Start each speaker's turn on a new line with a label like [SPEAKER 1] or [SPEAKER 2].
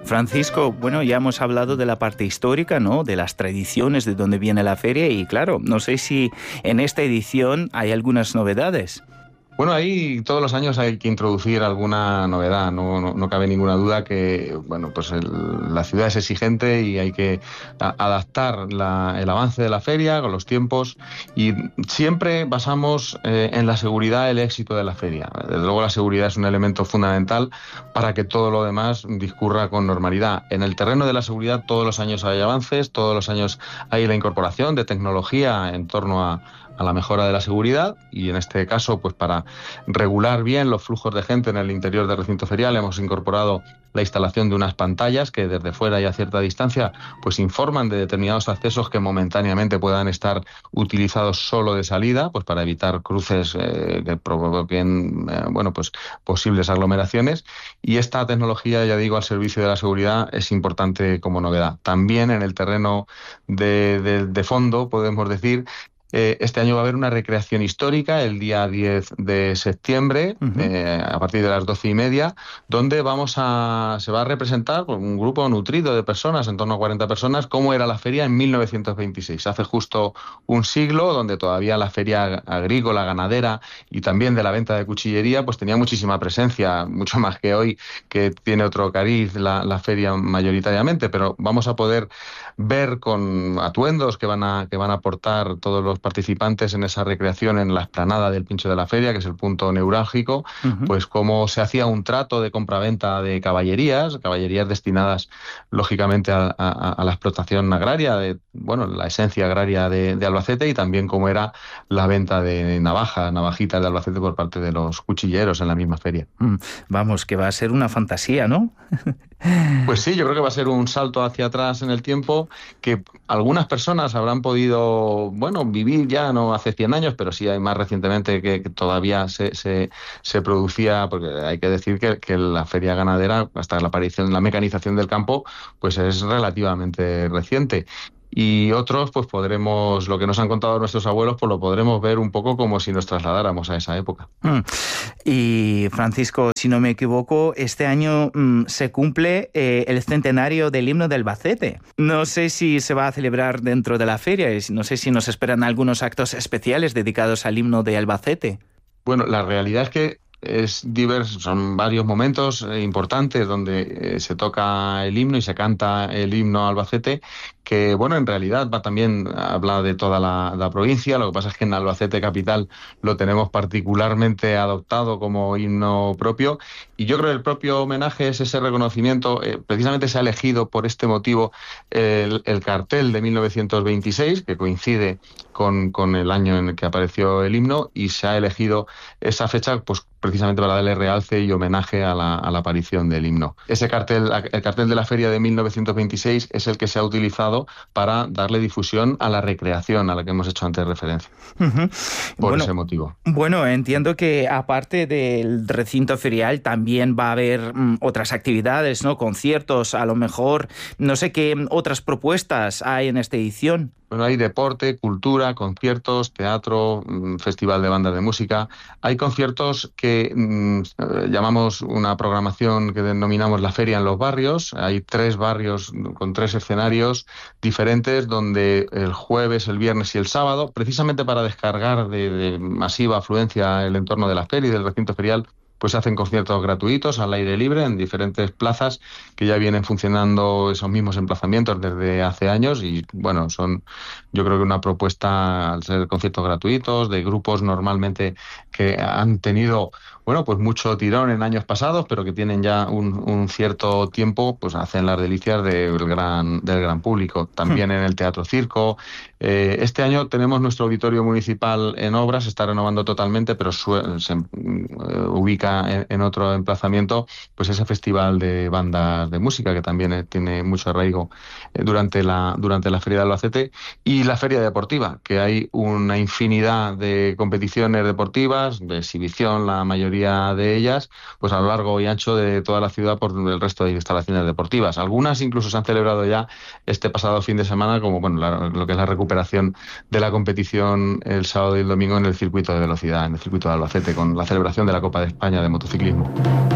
[SPEAKER 1] Francisco, bueno, ya hemos hablado de la parte histórica, ¿no? De las tradiciones, de dónde viene la feria y claro, no sé si en esta edición hay algunas novedades.
[SPEAKER 2] Bueno, ahí todos los años hay que introducir alguna novedad, no cabe ninguna duda que, bueno, pues la ciudad es exigente y hay que adaptar el avance de la feria con los tiempos y siempre basamos en la seguridad el éxito de la feria. Desde luego la seguridad es un elemento fundamental para que todo lo demás discurra con normalidad. En el terreno de la seguridad todos los años hay avances, todos los años hay la incorporación de tecnología en torno a la mejora de la seguridad y en este caso pues para regular bien los flujos de gente en el interior del recinto ferial hemos incorporado la instalación de unas pantallas que desde fuera y a cierta distancia pues informan de determinados accesos que momentáneamente puedan estar utilizados solo de salida pues para evitar cruces que provoquen pues posibles aglomeraciones y esta tecnología, ya digo, al servicio de la seguridad es importante como novedad. También en el terreno de fondo podemos decir este año va a haber una recreación histórica el día 10 de septiembre, a partir de las 12:30, donde se va a representar por un grupo nutrido de personas, en torno a 40 personas, cómo era la feria en 1926. Hace justo un siglo, donde todavía la feria agrícola, ganadera y también de la venta de cuchillería, pues tenía muchísima presencia, mucho más que hoy, que tiene otro cariz la feria mayoritariamente, pero vamos a poder ver con atuendos que van a aportar todos los participantes en esa recreación en la explanada del Pincho de la Feria, que es el punto neurálgico, pues cómo se hacía un trato de compraventa de caballerías destinadas lógicamente a la explotación agraria, la esencia agraria de Albacete y también cómo era la venta de navajitas de Albacete por parte de los cuchilleros en la misma feria.
[SPEAKER 1] Vamos, que va a ser una fantasía, ¿no?
[SPEAKER 2] Pues sí, yo creo que va a ser un salto hacia atrás en el tiempo que algunas personas habrán podido, vivir ya no hace 100 años, pero sí hay más recientemente que todavía se producía, porque hay que decir que la feria ganadera, hasta la aparición, la mecanización del campo, pues es relativamente reciente. Y otros, pues podremos, lo que nos han contado nuestros abuelos, pues lo podremos ver un poco como si nos trasladáramos a esa época.
[SPEAKER 1] Y Francisco, si no me equivoco, este año se cumple el centenario del himno de Albacete. No sé si se va a celebrar dentro de la feria, no sé si nos esperan algunos actos especiales dedicados al himno de Albacete.
[SPEAKER 2] Bueno, la realidad es que son varios momentos importantes donde se toca el himno y se canta el himno a Albacete, que en realidad también habla de toda la provincia. Lo que pasa es que en Albacete capital lo tenemos particularmente adoptado como himno propio y yo creo que el propio homenaje es ese reconocimiento. Precisamente se ha elegido por este motivo el cartel de 1926, que coincide con el año en el que apareció el himno, y se ha elegido esa fecha pues precisamente para darle realce y homenaje a la aparición del himno. Ese cartel, el cartel de la feria de 1926, es el que se ha utilizado para darle difusión a la recreación a la que hemos hecho antes referencia. Por ese motivo.
[SPEAKER 1] Bueno, entiendo que aparte del recinto ferial también va a haber otras actividades, ¿no? Conciertos, a lo mejor, no sé qué otras propuestas hay en esta edición.
[SPEAKER 2] Bueno, hay deporte, cultura, conciertos, teatro, festival de bandas de música. Hay conciertos que llamamos una programación que denominamos la feria en los barrios. Hay 3 barrios con 3 escenarios diferentes donde el jueves, el viernes y el sábado, precisamente para descargar de masiva afluencia el entorno de la feria y del recinto ferial, pues se hacen conciertos gratuitos al aire libre en diferentes plazas que ya vienen funcionando esos mismos emplazamientos desde hace años y son, yo creo que una propuesta, al ser conciertos gratuitos de grupos normalmente que han tenido pues mucho tirón en años pasados, pero que tienen ya un cierto tiempo, pues hacen las delicias del gran público. También en el Teatro Circo. Este año tenemos nuestro auditorio municipal en obras, se está renovando totalmente, pero se ubica en otro emplazamiento, pues ese festival de bandas de música que también tiene mucho arraigo durante la Feria de Albacete, y la Feria Deportiva, que hay una infinidad de competiciones deportivas, de exhibición, la mayoría de ellas, pues a lo largo y ancho de toda la ciudad por el resto de instalaciones deportivas. Algunas incluso se han celebrado ya este pasado fin de semana, como lo que es la recuperación de la competición el sábado y el domingo en el circuito de velocidad, en el circuito de Albacete, con la celebración de la Copa de España de motociclismo.